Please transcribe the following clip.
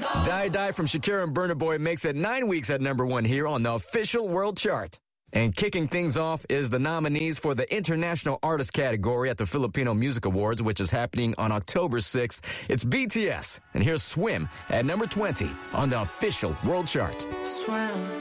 Die Die from Shakira and Burna Boy makes it 9 weeks at #1 here on the official world chart. And kicking things off is the nominees for the International Artist category at the Filipino Music Awards, which is happening on October 6th. It's BTS, and here's Swim at #20 on the official world chart. Swim.